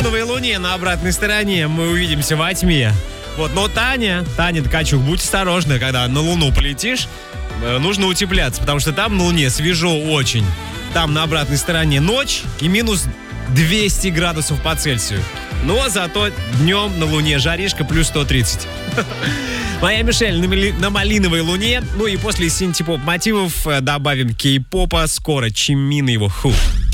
малиновой луне на обратной стороне мы увидимся во тьме. Вот, но Таня Ткачук, будь осторожна, когда на Луну полетишь, нужно утепляться, потому что там на Луне свежо очень. Там на обратной стороне ночь и минус 200 градусов по Цельсию. Но зато днем на Луне жаришка плюс 130. Моя Мишель на малиновой луне. Ну и после синтепоп мотивов добавим кей-попа. Скоро Чимин и его Who.